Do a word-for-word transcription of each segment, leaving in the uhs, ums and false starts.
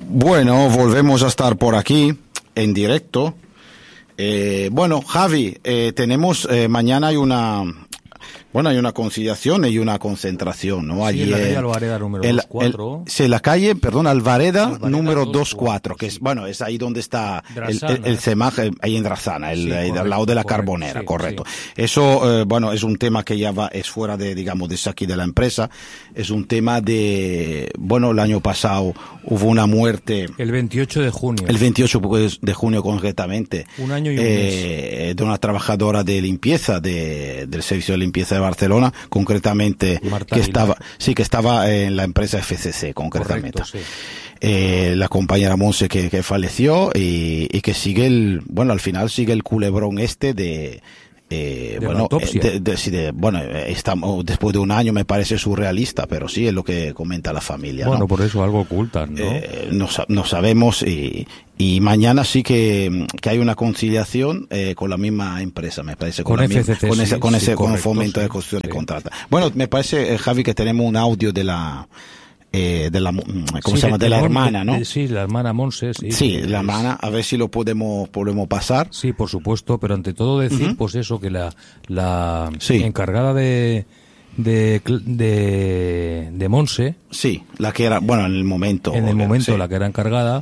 Bueno, volvemos a estar por aquí en directo. Eh, bueno, Javi, eh, tenemos eh, mañana hay una bueno hay una conciliación y una concentración, ¿no? Sí, Allí en la calle en, Alvareda número el, dos cuatro. el, sí, la calle, perdón, Alvareda, Alvareda número dos dos cuatro, que sí. es bueno es ahí donde está Drasana. el, el, el Semaje, ahí en Drazana, el, Sí, el, correcto, al lado de la correcto, Carbonera, sí, correcto. sí. Eso, eh, bueno, es un tema que ya va es fuera de digamos de aquí de la empresa. Es un tema de bueno el año pasado hubo una muerte. El veintiocho de junio. El veintiocho de junio concretamente. Un año y un eh, mes. De una trabajadora de limpieza de, del servicio de limpieza de Barcelona, concretamente Marta que Aguilar. estaba, sí que estaba en la empresa F C C concretamente. Correcto, sí. Eh, la compañera Monse que, que falleció y, y que sigue el, bueno, al final sigue el culebrón este de Eh, de bueno, autopsia. de, de, sí, de, bueno, estamos después de un año me parece surrealista, pero sí es lo que comenta la familia. Bueno, ¿no? por eso algo ocultan, ¿no? Eh, no, no sabemos y, y mañana sí que, que hay una conciliación eh, con la misma empresa, me parece, con, Con la F C C, misma, con ese, sí, con ese sí, con correcto, fomento sí, de construcción sí. de contrata. Bueno, me parece, eh, Javi, que tenemos un audio de la eh, de la ¿cómo Sí, se llama? De la Mon- hermana, ¿no? de- sí, la hermana Monse, sí. Sí, que la es- hermana, a ver si lo podemos podemos pasar. Sí, por supuesto, pero ante todo decir, Ujú. pues eso, que la, la Sí. encargada de, de, de, de Monse, Sí, la que era, bueno, en el momento. en el momento sí. la que era encargada,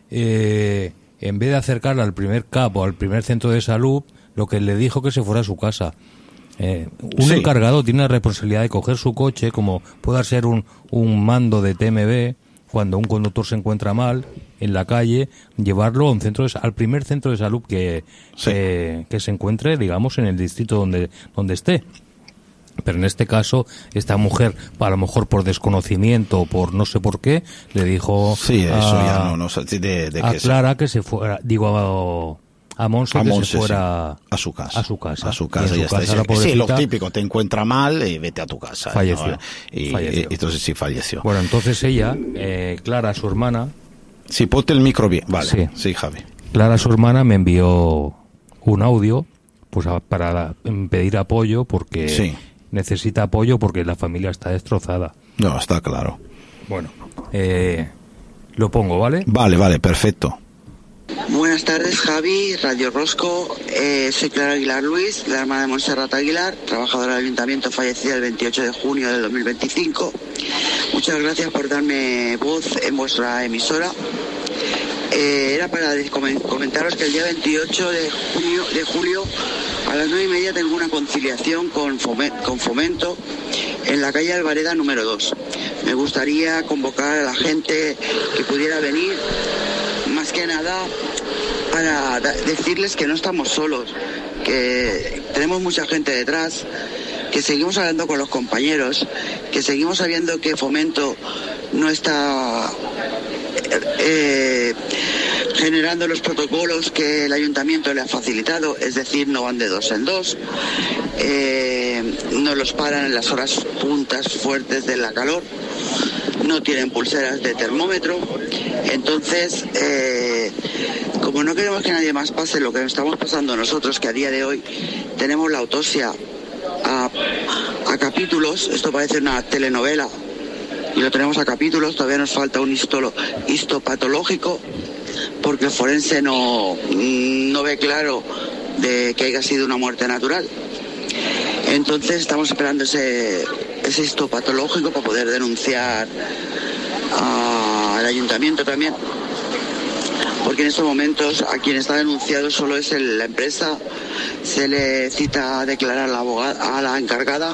eh, en vez de acercarla al primer C A P o al primer centro de salud, lo que le dijo que se fuera a su casa. Eh, un Sí. encargado tiene la responsabilidad de coger su coche, como pueda ser un, un mando de T M B, cuando un conductor se encuentra mal en la calle, llevarlo a un centro de, sa- al primer centro de salud que, Sí. que, que se encuentre, digamos, en el distrito donde, donde esté. Pero en este caso, esta mujer, a lo mejor por desconocimiento o por no sé por qué, le dijo Sí, eso a, ya no, no sé, de, de a que se- Clara que se fuera, digo a, a Monse a que Monse, se fuera sí. a su casa. a su casa. A su Y casa, en su ya está. casa la Sí, lo pobrecita típico, te encuentra mal y vete a tu casa. falleció. ¿no? Y, Falleció. y entonces sí falleció. Bueno, entonces ella, eh, Clara, su hermana, Sí, ponte el micro bien. Vale, sí, Sí. Javi. Clara, su hermana, me envió un audio pues a- para pedir apoyo porque Sí. necesita apoyo porque la familia está destrozada. No, está claro. Bueno, eh, lo pongo, ¿vale? Vale, vale, perfecto. Buenas tardes, Javi, Radio Rosco. Eh, soy Clara Aguilar Luis, la hermana de Montserrat Aguilar, trabajadora del Ayuntamiento, fallecida el veintiocho de junio del dos mil veinticinco. Muchas gracias por darme voz en vuestra emisora. Eh, era para des- comen- comentaros que el día veintiocho de junio, de julio a las nueve y media tengo una conciliación con, Fome- con Fomento en la calle Alvareda número dos. Me gustaría convocar a la gente que pudiera venir, más que nada para da- decirles que no estamos solos, que tenemos mucha gente detrás, que seguimos hablando con los compañeros, que seguimos sabiendo que Fomento no está eh, generando los protocolos que el ayuntamiento le ha facilitado, es decir, no van de dos en dos, eh, no los paran en las horas puntas fuertes de la calor, no tienen pulseras de termómetro. Entonces, eh, como no queremos que nadie más pase lo que estamos pasando nosotros, que a día de hoy tenemos la autopsia a, a capítulos, esto parece una telenovela, y lo tenemos a capítulos, todavía nos falta un histolo, histopatológico, porque el forense no, no ve claro de que haya sido una muerte natural. Entonces estamos esperando ese, ese histopatológico para poder denunciar a- al ayuntamiento también, porque en estos momentos a quien está denunciado solo es el- la empresa. Se le cita a declarar a la abogada, a la encargada,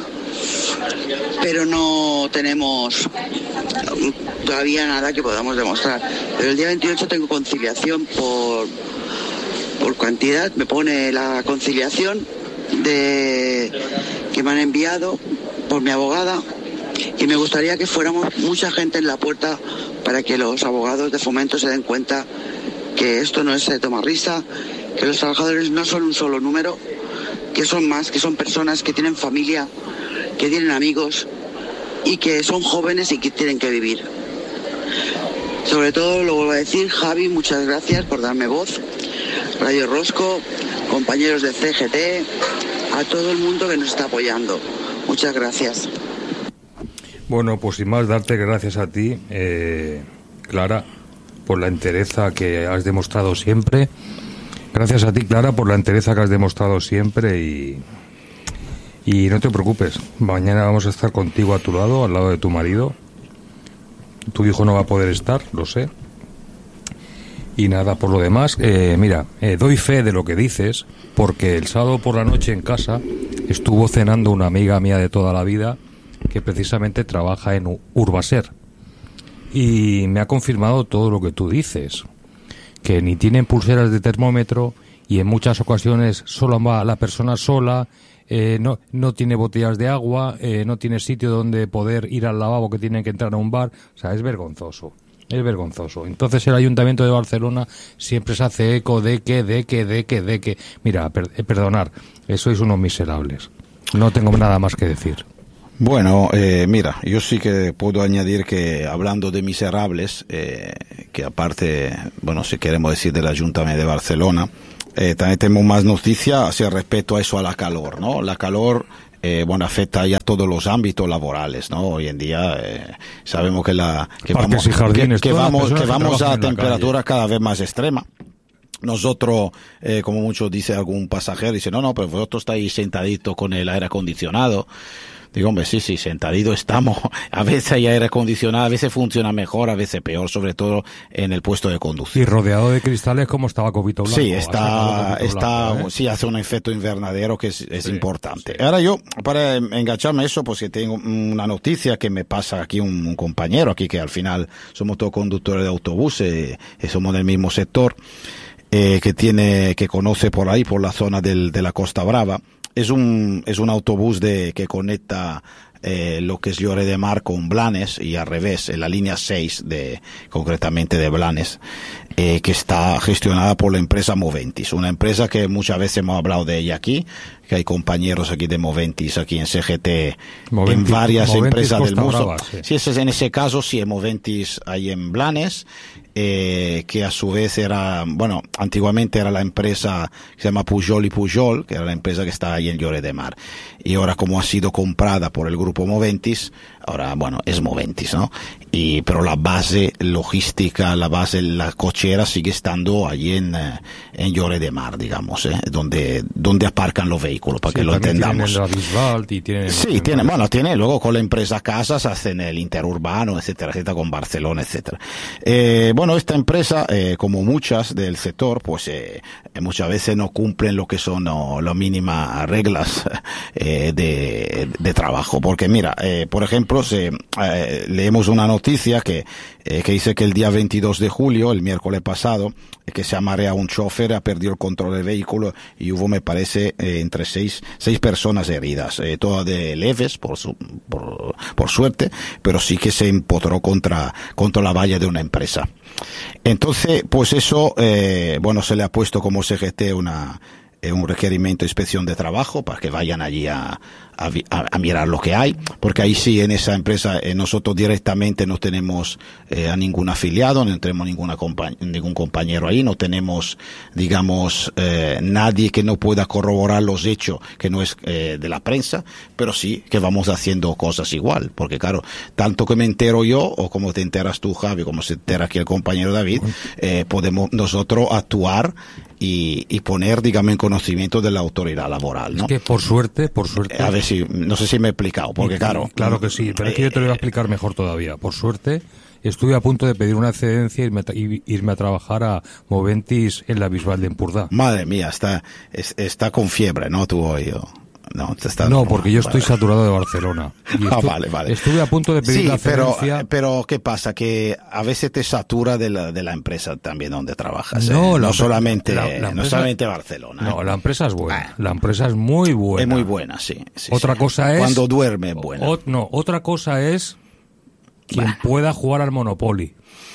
pero no tenemos todavía nada que podamos demostrar. Pero el día veintiocho tengo conciliación por, por cantidad, me pone la conciliación de que me han enviado por mi abogada, y me gustaría que fuéramos mucha gente en la puerta para que los abogados de Fomento se den cuenta que esto no es de tomar risa, que los trabajadores no son un solo número, que son más, que son personas que tienen familia, que tienen amigos y que son jóvenes y que tienen que vivir. Sobre todo, lo vuelvo a decir, Javi, muchas gracias por darme voz. Radio Rosco, compañeros de C G T, a todo el mundo que nos está apoyando. Muchas gracias. Bueno, pues sin más, darte gracias a ti, eh, Clara, por la entereza que has demostrado siempre. Gracias a ti, Clara, por la entereza que has demostrado siempre y, y no te preocupes. Mañana vamos a estar contigo a tu lado, al lado de tu marido. Tu hijo no va a poder estar, lo sé. Y nada, por lo demás, eh, mira, eh, doy fe de lo que dices, porque el sábado por la noche en casa estuvo cenando una amiga mía de toda la vida que precisamente trabaja en Urbaser. Y me ha confirmado todo lo que tú dices, que ni tienen pulseras de termómetro y en muchas ocasiones solo va la persona sola, eh, no, no tiene botellas de agua, eh, no tiene sitio donde poder ir al lavabo, que tienen que entrar a un bar. O sea, es vergonzoso, es vergonzoso. Entonces el Ayuntamiento de Barcelona siempre se hace eco de que, de que, de que, de que... Mira, per, eh, perdonar, sois unos miserables. No tengo nada más que decir. Bueno, eh, mira, yo sí que puedo añadir que hablando de miserables, eh, que aparte, bueno, si queremos decir del Ayuntamiento de Barcelona, eh, también tenemos más noticias respecto a eso, a la calor, ¿no? La calor, eh, bueno, afecta ya todos los ámbitos laborales, ¿no? Hoy en día eh, sabemos que la que Parques vamos, y jardines, que, que vamos, que vamos a temperaturas cada vez más extremas. Nosotros, eh, como muchos dice algún pasajero, dice, no, no, pero vosotros estáis sentaditos con el aire acondicionado. Digo, hombre, sí, sí, sentadito estamos. A veces hay aire acondicionado, a veces funciona mejor, a veces peor, sobre todo en el puesto de conducir. Y rodeado de cristales como estaba Copito Blanco. Sí, está, está, blanco, ¿eh? Sí, hace un efecto invernadero que es, es sí, importante. Sí. Ahora yo, para engancharme a eso, pues que tengo una noticia que me pasa aquí un, un compañero aquí, que al final somos todos conductores de autobuses, y somos del mismo sector, eh, que tiene, que conoce por ahí, por la zona del, de la Costa Brava. Es un, es un autobús de, que conecta, eh, lo que es Lloret de Mar con Blanes y al revés, en la línea seis de, concretamente de Blanes, eh, que está gestionada por la empresa Moventis, una empresa que muchas veces hemos hablado de ella aquí, que hay compañeros aquí de Moventis, aquí en C G T, Moventis, en varias Moventis empresas Costa del mundo. Brava, sí. Sí, ese es en ese caso, sí, en Moventis hay en Blanes, eh, que a su vez era, bueno, antiguamente era la empresa que se llama Pujol y Pujol, que era la empresa que está ahí en Lloret de Mar. Y ahora, como ha sido comprada por el grupo Moventis, ahora, bueno, es Moventis, ¿no? Y, pero la base logística, la base, la cochera sigue estando allí en, en Lloret de Mar, digamos, ¿eh? Donde, donde aparcan los vehículos, para sí, que lo entendamos. Tienen el Bisbal, y tienen sí, tiene, bueno, tiene, luego con la empresa Casas hacen el interurbano, etcétera, etcétera, con Barcelona, etcétera. Eh, bueno, esta empresa, eh, como muchas del sector, pues, eh, muchas veces no cumplen lo que son no, las mínimas reglas, eh, de, de trabajo. Porque mira, eh, por ejemplo, se, eh, leemos una noticia que, eh, que dice que el día veintidós de julio, el miércoles pasado, eh, que se amarea un chofer, ha perdido el control del vehículo y hubo, me parece, eh, entre seis, seis personas heridas, eh, todas de leves, por su, por, por suerte, pero sí que se empotró contra, contra la valla de una empresa. Entonces, pues eso, eh, bueno, se le ha puesto como C G T una, eh, un requerimiento de inspección de trabajo para que vayan allí a, a, a mirar lo que hay, porque ahí sí, en esa empresa, eh, nosotros directamente no tenemos eh, a ningún afiliado, no tenemos ninguna compañ- ningún compañero ahí, no tenemos, digamos, eh, nadie que no pueda corroborar los hechos, que no es eh, de la prensa, pero sí que vamos haciendo cosas igual, porque claro, tanto que me entero yo, o como te enteras tú, Javi, como se entera aquí el compañero David, eh, podemos nosotros actuar y, y poner, digamos, en conocimiento de la autoridad laboral, ¿no? Es que por suerte, por suerte... A ver si, no sé si me he explicado, porque claro... Claro que sí, pero es que yo te lo voy a explicar mejor todavía. Por suerte, estuve a punto de pedir una excedencia y irme, irme a trabajar a Moventis en la Bisbal de Empordà. Madre mía, está, está con fiebre, ¿no? Tú hoy... No, te estás no, porque yo estoy vale. saturado de Barcelona. Y ah, vale, vale. Estuve a punto de pedir sí, la excedencia. Pero, pero, ¿qué pasa? Que a veces te satura de la, de la empresa también donde trabajas. No, ¿eh? la, no solamente, la, la empresa, no solamente Barcelona. No, ¿eh? la empresa es buena. Ah, la empresa es muy buena. Es muy buena, sí. sí otra sí. cosa es... Cuando duerme es buena. O, no, otra cosa es quien bah. pueda jugar al Monopoly.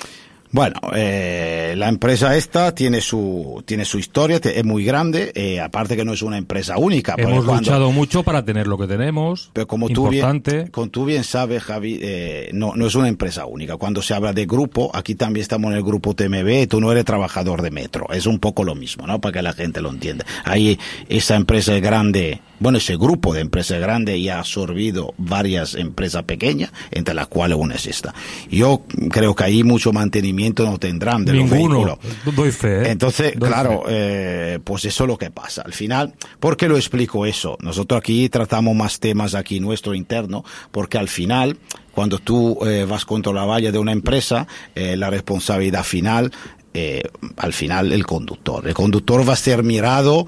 Bueno, eh, la empresa esta tiene su tiene su historia, es muy grande, eh, aparte que no es una empresa única. Hemos cuando, luchado mucho para tener lo que tenemos, pero como tú bien, como tú bien sabes, Javi, eh, no, no es una empresa única. Cuando se habla de grupo, aquí también estamos en el grupo T M B, tú no eres trabajador de Metro, es un poco lo mismo, ¿no? Para que la gente lo entienda. Ahí esa empresa es grande, bueno, ese grupo de empresas grandes ya ha absorbido varias empresas pequeñas, entre las cuales una es esta. Yo creo que hay mucho mantenimiento mantenimiento no tendrán de Ninguno. los vehículos. Doy fe, ¿eh? Entonces, Doy claro, fe. eh, pues eso es lo que pasa. Al final, ¿por qué lo explico eso? Nosotros aquí tratamos más temas aquí nuestro interno, porque al final, cuando tú eh, vas contra la valla de una empresa, eh, la responsabilidad final, eh, al final el conductor. El conductor va a ser mirado,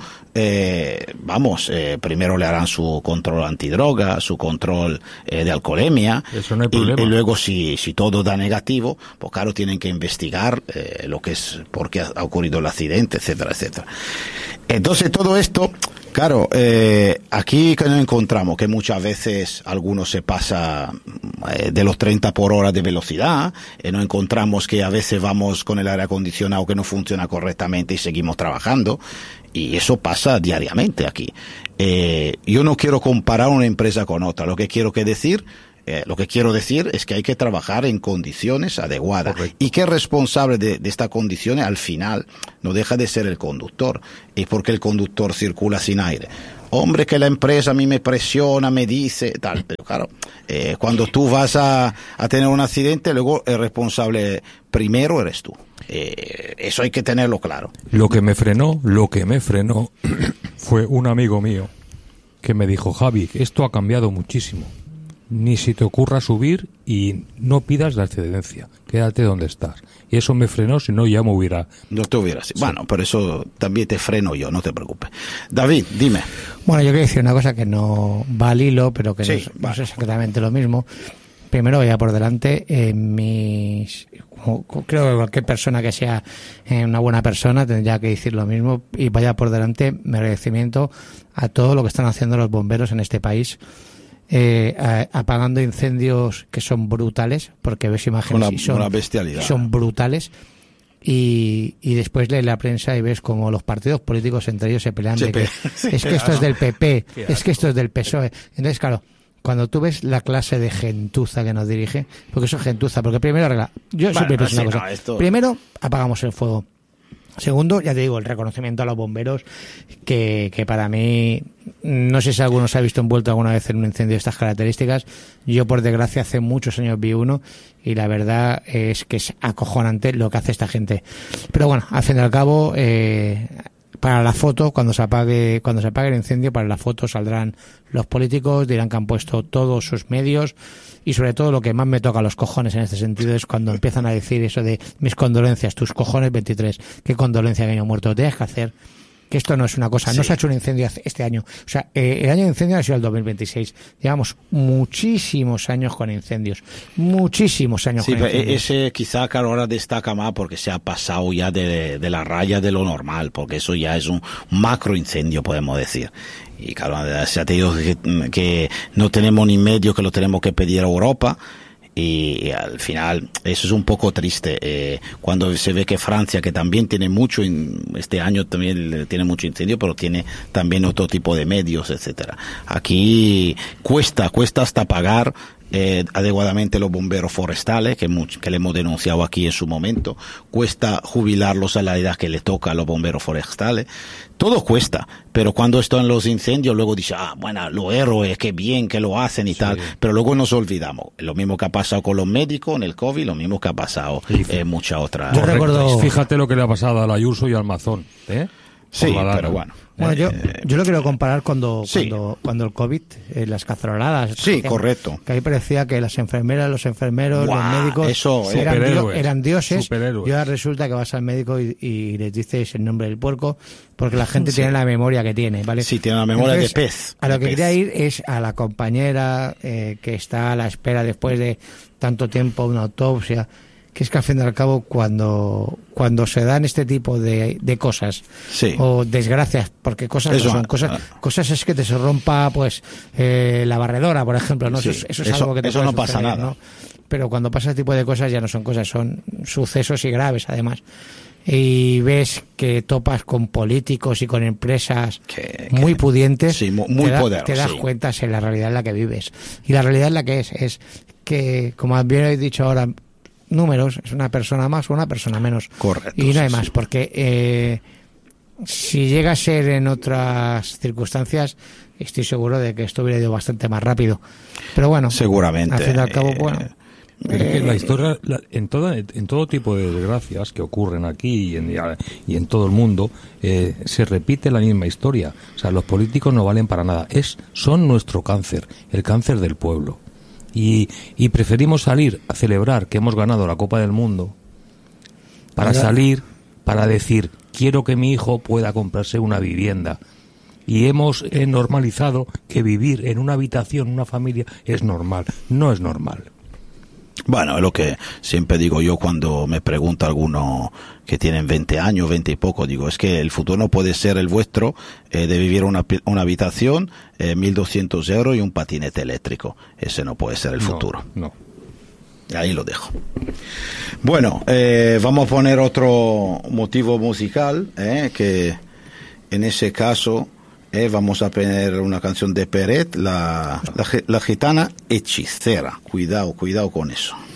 eh, vamos, eh, primero le harán su control antidroga, su control eh, de alcoholemia. Eso no hay y, problema. y luego si, si todo da negativo, pues claro, tienen que investigar eh, lo que es, por qué ha ocurrido el accidente, etcétera, etcétera. Entonces todo esto, claro, eh, aquí que nos encontramos que muchas veces algunos se pasa eh, de los treinta por hora de velocidad, eh, nos encontramos que a veces vamos con el aire acondicionado que no funciona correctamente y seguimos trabajando, y eso pasa diariamente aquí. Eh, yo no quiero comparar una empresa con otra, lo que quiero que decir Eh, lo que quiero decir es que hay que trabajar en condiciones adecuadas. Correcto. Y que el responsable de, de estas condiciones al final no deja de ser el conductor. Y porque el conductor circula sin aire. Hombre, que la empresa a mí me presiona, me dice, tal. Pero claro, eh, cuando tú vas a, a tener un accidente, luego el responsable primero eres tú. Eh, eso hay que tenerlo claro. Lo que me frenó, lo que me frenó fue un amigo mío que me dijo: Javi, esto ha cambiado muchísimo. Ni si te ocurra subir y no pidas la excedencia. Quédate donde estás. Y eso me frenó, si no ya me hubiera... No te hubiera... Sí. Bueno, por eso también te freno yo, no te preocupes. David, dime. Bueno, yo quería decir una cosa que no va al hilo, pero que sí, no, es, vale. no es exactamente lo mismo. Primero, vaya por delante, eh, mis... creo que cualquier persona que sea eh, una buena persona tendría que decir lo mismo, y vaya por delante mi agradecimiento a todo lo que están haciendo los bomberos en este país. Eh, a, apagando incendios que son brutales, porque ves imágenes una, y son, una bestialidad. son brutales, y, y después lees la prensa y ves como los partidos políticos entre ellos se pelean de que sí, es que esto es del P P, es que esto es del P S O E. Entonces, claro, cuando tú ves la clase de gentuza que nos dirige, porque eso es gentuza, porque primero arregla, yo bueno, siempre pienso sí, una cosa, no, esto... primero apagamos el fuego. Segundo, ya te digo, el reconocimiento a los bomberos, que, que para mí, no sé si alguno se ha visto envuelto alguna vez en un incendio de estas características. Yo, por desgracia, hace muchos años vi uno, y la verdad es que es acojonante lo que hace esta gente. Pero bueno, al fin y al cabo, eh, para la foto, cuando se apague, cuando se apague el incendio, para la foto saldrán los políticos, dirán que han puesto todos sus medios. Y sobre todo lo que más me toca los cojones en este sentido es cuando empiezan a decir eso de mis condolencias, tus cojones veintitrés, qué condolencia que haya muerto, lo tienes que hacer, que esto no es una cosa, sí. No se ha hecho un incendio este año, o sea, eh, el año de incendio ha sido el dos mil veintiséis, llevamos muchísimos años con incendios, muchísimos años sí, con incendios. Ese quizá que ahora destaca más porque se ha pasado ya de, de la raya de lo normal, porque eso ya es un macro incendio, podemos decir. Y claro, se ha tenido que, que no tenemos ni medio, que lo tenemos que pedir a Europa, y, y al final eso es un poco triste eh, cuando se ve que Francia, que también tiene mucho, este año también tiene mucho incendio, pero tiene también otro tipo de medios, etcétera. Aquí cuesta, cuesta hasta pagar Eh, adecuadamente los bomberos forestales, que, mucho, que le hemos denunciado aquí en su momento. Cuesta jubilarlos a la edad que le toca a los bomberos forestales. Todo cuesta, pero cuando están los incendios luego dice, ah, bueno, los héroes, qué bien que lo hacen y sí. tal, pero luego nos olvidamos. Lo mismo que ha pasado con los médicos en el COVID, lo mismo que ha pasado en sí. eh, muchas otras. Yo recuerdo... Fíjate lo que le ha pasado al Ayuso y al Mazón, ¿eh? Sí, pero bueno. Bueno, yo, eh, yo lo quiero comparar cuando sí. cuando, cuando el COVID, eh, las caceroladas. Sí, ejemplo, correcto. Que ahí parecía que las enfermeras, los enfermeros, Buah, los médicos eso, eran, dio, eran dioses. Superhéroes. Y ahora resulta que vas al médico y, y les dices el nombre del puerco, porque la gente sí. tiene la memoria que tiene, ¿vale? Sí, tiene la memoria Entonces, de pez. A lo de que pez. quería ir es a la compañera eh, que está a la espera después de tanto tiempo, una autopsia, que es que al fin y al cabo cuando cuando se dan este tipo de, de cosas sí. o desgracias, porque cosas eso, no son cosas ah. cosas es que te se rompa pues eh, la barredora, por ejemplo, no sí. eso, eso es eso, algo que te eso puede no pasa suceder, nada, ¿no? Pero cuando pasa este tipo de cosas ya no son cosas, son sucesos y graves además. Y ves que topas con políticos y con empresas que, muy que, pudientes, sí, muy te, da, poder, te das sí. cuenta en la realidad en la que vives. Y la realidad en la que es, es que, como bien habéis dicho ahora, números, es una persona más o una persona menos. Correcto. Y no hay sí, más, sí. porque eh, si llega a ser en otras circunstancias, estoy seguro de que esto hubiera ido bastante más rápido. Pero bueno, seguramente. al fin y al cabo, bueno. Eh, Pero es que la historia, la, en, toda, en todo tipo de desgracias que ocurren aquí y en, y en todo el mundo, eh, se repite la misma historia. O sea, los políticos no valen para nada. Es, son nuestro cáncer, el cáncer del pueblo. Y, y preferimos salir a celebrar que hemos ganado la Copa del Mundo para salir, para decir, quiero que mi hijo pueda comprarse una vivienda. Y hemos eh, normalizado que vivir en una habitación, una familia, es normal. No es normal. Bueno, es lo que siempre digo yo cuando me pregunta alguno que tienen veinte años, veinte y poco, digo, es que el futuro no puede ser el vuestro, eh, de vivir una, una habitación, eh, mil doscientos euros y un patinete eléctrico. Ese no puede ser el no, futuro. No. Ahí lo dejo. Bueno, eh, vamos a poner otro motivo musical, eh, que en ese caso eh, vamos a poner una canción de Peret, la, la, la gitana hechicera. Cuidado, cuidado con eso.